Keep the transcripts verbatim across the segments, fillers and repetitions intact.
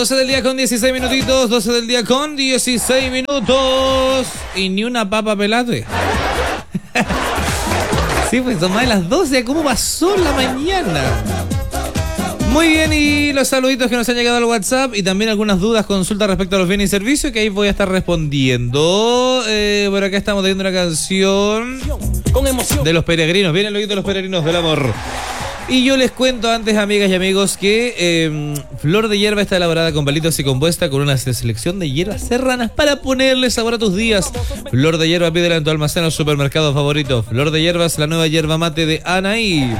doce del día con dieciséis minutitos, doce del día con dieciséis minutos. Y ni una papa pelate. Sí, pues son más de las doce, ¿cómo pasó la mañana? Muy bien, y los saluditos que nos han llegado al WhatsApp y también algunas dudas, consultas respecto a los bienes y servicios que ahí voy a estar respondiendo. Eh, por acá estamos teniendo una canción de los peregrinos, viene el oído de los peregrinos del amor. Y yo les cuento antes, amigas y amigos, que eh, Flor de Hierba está elaborada con palitos y compuesta con una selección de hierbas serranas para ponerle sabor a tus días. Flor de Hierba, pídela en tu almacén o supermercado favorito. Flor de Hierbas, la nueva hierba mate de Anaí.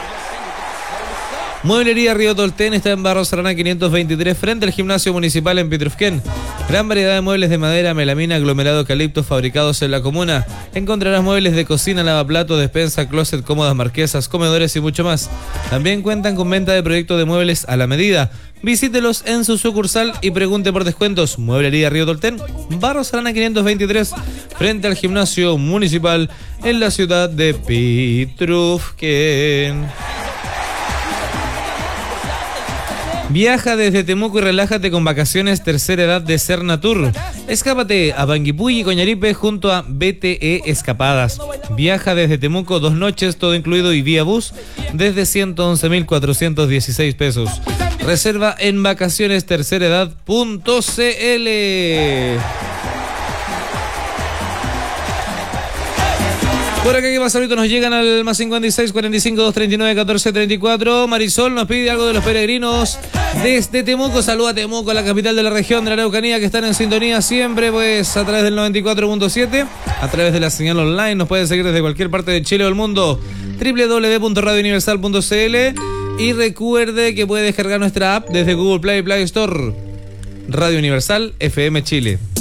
Mueblería Río Tolten está en Barros Arana quinientos veintitrés, frente al gimnasio municipal en Pitrufquén. Gran variedad de muebles de madera, melamina, aglomerado, eucalipto fabricados en la comuna. Encontrarás muebles de cocina, lavaplatos, despensa, closet, cómodas marquesas, comedores y mucho más. También cuentan con venta de proyectos de muebles a la medida. Visítelos en su sucursal y pregunte por descuentos. Mueblería Río Tolten, Barros Arana quinientos veintitrés, frente al gimnasio municipal en la ciudad de Pitrufquén. Viaja desde Temuco y relájate con vacaciones tercera edad de Cernatur. Escápate a Panguipulli y Coñaripe junto a B T E Escapadas. Viaja desde Temuco dos noches, todo incluido y vía bus, desde ciento once mil cuatrocientos dieciséis pesos. Reserva en vacaciones tercera edad punto c l. Por acá que más ahorita nos llegan al más cincuenta y seis, cuarenta y cinco, doscientos treinta y nueve, catorce treinta y cuatro. Marisol nos pide algo de los peregrinos desde Temuco. Saluda a Temuco, la capital de la región de la Araucanía, que están en sintonía siempre, pues a través del noventa y cuatro punto siete, a través de la señal online. Nos pueden seguir desde cualquier parte de Chile o del mundo, doble u doble u doble u punto radio universal punto c l. Y recuerde que puede descargar nuestra app desde Google Play y Play Store. Radio Universal F M Chile.